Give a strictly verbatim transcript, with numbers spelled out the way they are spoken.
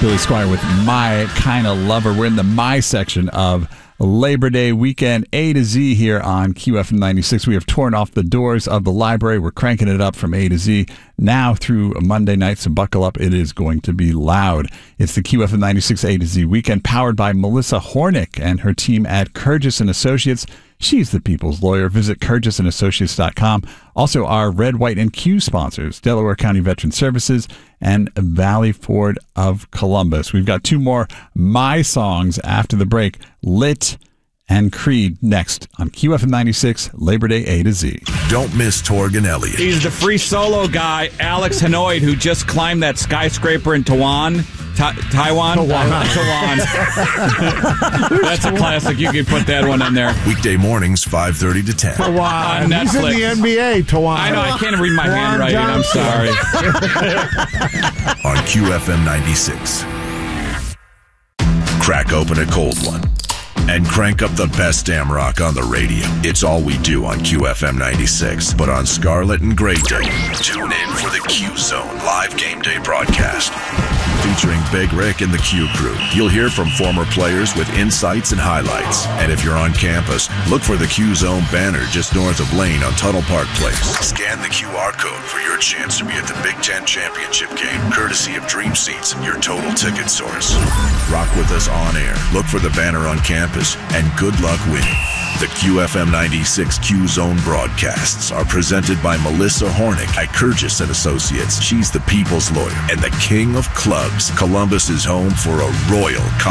Billy Squier with My Kind of Lover. We're in the My section of Labor Day weekend, A to Z here on Q F M ninety-six. We have torn off the doors of the library. We're cranking it up from A to Z now through Monday night, so buckle up. It is going to be loud. It's the Q F M ninety-six A to Z weekend, powered by Melissa Hornick and her team at Kurgis and Associates. She's the people's lawyer. Visit Kurgis and Associates dot com. Also, our Red, White, and Q sponsors, Delaware County Veteran Services and Valley Ford of Columbus. We've got two more My songs after the break, Lit and Creed, next on Q F M ninety-six, Labor Day A to Z. Don't miss Torgan Elliott. He's the free solo guy, Alex Hanoid, who just climbed that skyscraper in Taiwan. Ta- Taiwan? Taiwan. Taiwan. That's a classic. You can put that one in there. Weekday mornings, five thirty to ten. Tawan. On He's in Netflix. the N B A, Tawan. I know, I can't read my handwriting. I'm sorry. On Q F M ninety-six. Crack open a cold one and crank up the best damn rock on the radio. It's all we do on Q F M ninety-six. But on Scarlet and Gray Day, tune in for the Q Zone live game day broadcast. Featuring Big Rick and the Q Crew. You'll hear from former players with insights and highlights. And if you're on campus, look for the Q Zone banner just north of Lane on Tuttle Park Place. Scan the Q R code for your chance to be at the Big Ten Championship game, courtesy of Dream Seats, your total ticket source. Rock with us on air. Look for the banner on campus, and good luck winning. The Q F M ninety-six Q Zone broadcasts are presented by Melissa Hornick at Kurgis and Associates. She's the people's lawyer and the king of clubs. Columbus is home for a royal